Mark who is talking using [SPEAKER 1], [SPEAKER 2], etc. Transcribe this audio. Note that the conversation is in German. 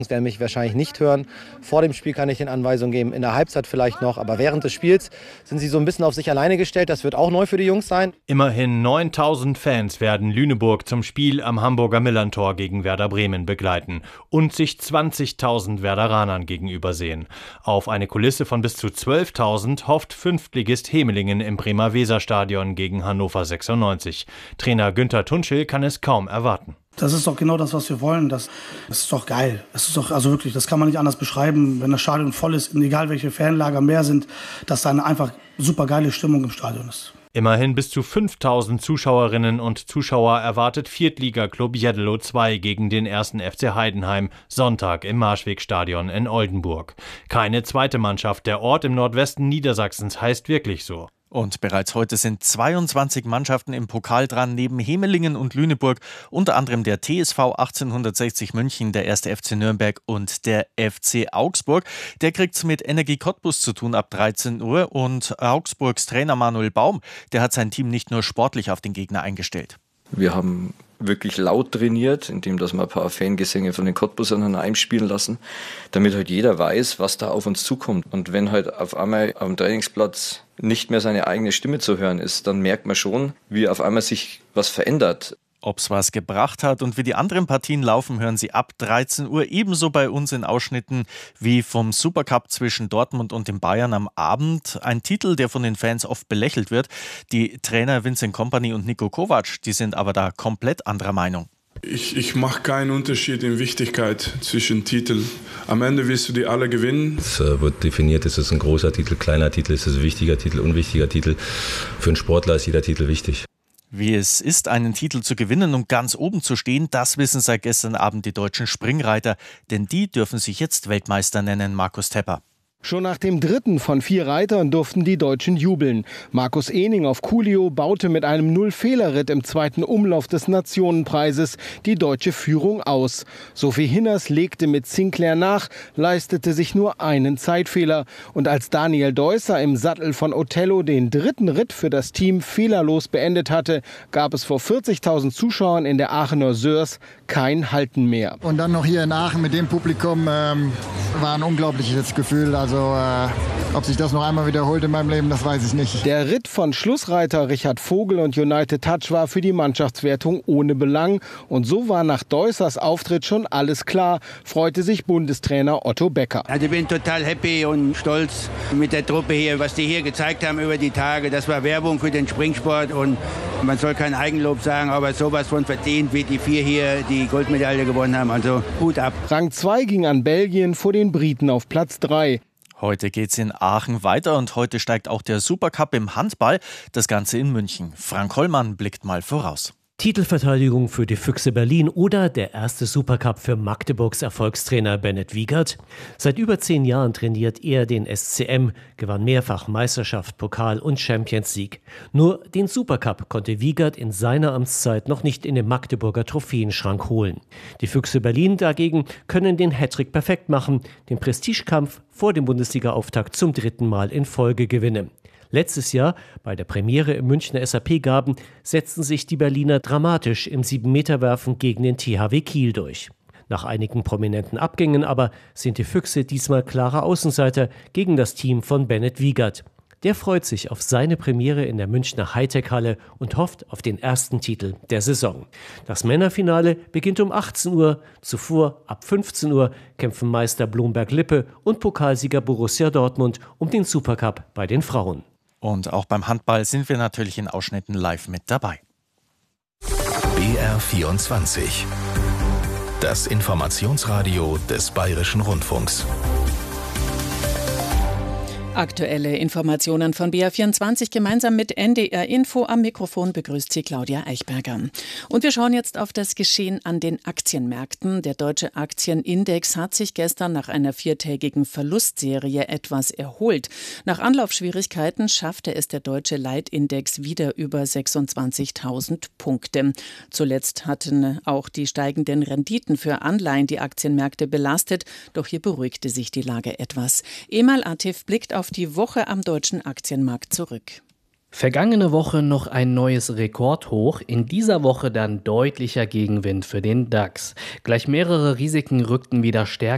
[SPEAKER 1] werden mich wahrscheinlich nicht hören. Vor dem Spiel kann ich den Anweisungen geben, in der Halbzeit vielleicht noch. Aber während des Spiels sind sie so ein bisschen auf sich alleine gestellt. Das wird auch neu für die Jungs sein.
[SPEAKER 2] Immerhin 9.000 Fans werden Lüneburg zum Spiel am Hamburger Millerntor gegen Werder Bremen begleiten und sich 20.000 Werderanern gegenübersehen. Auf eine Kulisse von bis zu 12.000 hofft Fünftligist Hemelingen im Bremer Weserstadion gegen Hannover 96. Trainer Günther Tunschel kann es kaum erwarten.
[SPEAKER 3] Das ist doch genau das, was wir wollen. Das ist doch geil. Das ist doch, also wirklich, das kann man nicht anders beschreiben. Wenn das Stadion voll ist, egal welche Fanlager mehr sind, dass da eine einfach super geile Stimmung im Stadion ist.
[SPEAKER 2] Immerhin bis zu 5.000 Zuschauerinnen und Zuschauer erwartet Viertligaklub Jeddelo 2 gegen den 1. FC Heidenheim Sonntag im Marschwegstadion in Oldenburg. Keine zweite Mannschaft. Der Ort im Nordwesten Niedersachsens heißt wirklich so.
[SPEAKER 4] Und bereits heute sind 22 Mannschaften im Pokal dran, neben Hemelingen und Lüneburg, unter anderem der TSV 1860 München, der 1. FC Nürnberg und der FC Augsburg. Der kriegt's mit Energie Cottbus zu tun ab 13 Uhr und Augsburgs Trainer Manuel Baum, der hat sein Team nicht nur sportlich auf den Gegner eingestellt.
[SPEAKER 5] Wir haben wirklich laut trainiert, indem dass wir ein paar Fangesänge von den Cottbusern einspielen lassen, damit halt jeder weiß, was da auf uns zukommt. Und wenn halt auf einmal am Trainingsplatz nicht mehr seine eigene Stimme zu hören ist, dann merkt man schon, wie auf einmal sich was verändert.
[SPEAKER 4] Ob's was gebracht hat und wie die anderen Partien laufen, hören Sie ab 13 Uhr ebenso bei uns in Ausschnitten wie vom Supercup zwischen Dortmund und den Bayern am Abend. Ein Titel, der von den Fans oft belächelt wird. Die Trainer Vincent Kompany und Niko Kovac, die sind aber da komplett anderer Meinung.
[SPEAKER 6] Ich mache keinen Unterschied in Wichtigkeit zwischen Titeln. Am Ende willst du die alle gewinnen.
[SPEAKER 7] Es wird definiert, ist es ein großer Titel, kleiner Titel, ist es ein wichtiger Titel, unwichtiger Titel. Für einen Sportler ist jeder Titel wichtig.
[SPEAKER 4] Wie es ist, einen Titel zu gewinnen und ganz oben zu stehen, das wissen seit gestern Abend die deutschen Springreiter. Denn die dürfen sich jetzt Weltmeister nennen, Markus Tepper.
[SPEAKER 8] Schon nach dem dritten von 4 Reitern durften die Deutschen jubeln. Markus Ehning auf Coolio baute mit einem Null-Fehler-Ritt im zweiten Umlauf des Nationenpreises die deutsche Führung aus. Sophie Hinners legte mit Sinclair nach, leistete sich nur einen Zeitfehler. Und als Daniel Deusser im Sattel von Othello den dritten Ritt für das Team fehlerlos beendet hatte, gab es vor 40.000 Zuschauern in der Aachener Sörs kein Halten mehr.
[SPEAKER 9] Und dann noch hier in Aachen mit dem Publikum war ein unglaubliches Gefühl. Also ob sich das noch einmal wiederholt in meinem Leben, das weiß ich nicht.
[SPEAKER 8] Der Ritt von Schlussreiter Richard Vogel und United Touch war für die Mannschaftswertung ohne Belang. Und so war nach Deussers Auftritt schon alles klar, freute sich Bundestrainer Otto Becker.
[SPEAKER 10] Also ich bin total happy und stolz mit der Truppe hier, was die hier gezeigt haben über die Tage. Das war Werbung für den Springsport und man soll kein Eigenlob sagen, aber sowas von verdient, wie die 4 hier die Goldmedaille gewonnen haben. Also Hut ab.
[SPEAKER 8] Rang 2 ging an Belgien vor den Briten auf Platz 3.
[SPEAKER 4] Heute geht's in Aachen weiter und heute steigt auch der Supercup im Handball. Das Ganze in München. Frank Hollmann blickt mal voraus.
[SPEAKER 11] Titelverteidigung für die Füchse Berlin oder der erste Supercup für Magdeburgs Erfolgstrainer Bennett Wiegert. Seit über 10 Jahren trainiert er den SCM, gewann mehrfach Meisterschaft, Pokal und Champions League. Nur den Supercup konnte Wiegert in seiner Amtszeit noch nicht in den Magdeburger Trophäenschrank holen. Die Füchse Berlin dagegen können den Hattrick perfekt machen, den Prestigekampf vor dem Bundesliga-Auftakt zum 3. Mal in Folge gewinnen. Letztes Jahr, bei der Premiere im Münchner SAP-Garten, setzten sich die Berliner dramatisch im 7-Meter-Werfen gegen den THW Kiel durch. Nach einigen prominenten Abgängen aber sind die Füchse diesmal klare Außenseiter gegen das Team von Bennett Wiegert. Der freut sich auf seine Premiere in der Münchner Hightech-Halle und hofft auf den ersten Titel der Saison. Das Männerfinale beginnt um 18 Uhr. Zuvor, ab 15 Uhr, kämpfen Meister Blomberg-Lippe und Pokalsieger Borussia Dortmund um den Supercup bei den Frauen.
[SPEAKER 4] Und auch beim Handball sind wir natürlich in Ausschnitten live mit dabei.
[SPEAKER 12] BR24. Das Informationsradio des Bayerischen Rundfunks.
[SPEAKER 13] Aktuelle Informationen von BR24 gemeinsam mit NDR Info. Am Mikrofon begrüßt sie Claudia Eichberger. Und wir schauen jetzt auf das Geschehen an den Aktienmärkten. Der deutsche Aktienindex hat sich gestern nach einer 4-tägigen Verlustserie etwas erholt. Nach Anlaufschwierigkeiten schaffte es der deutsche Leitindex wieder über 26.000 Punkte. Zuletzt hatten auch die steigenden Renditen für Anleihen die Aktienmärkte belastet. Doch hier beruhigte sich die Lage etwas. Emal Atif blickt auf die Woche am deutschen Aktienmarkt zurück.
[SPEAKER 14] Vergangene Woche noch ein neues Rekordhoch, in dieser Woche dann deutlicher Gegenwind für den DAX. Gleich mehrere Risiken rückten wieder stärker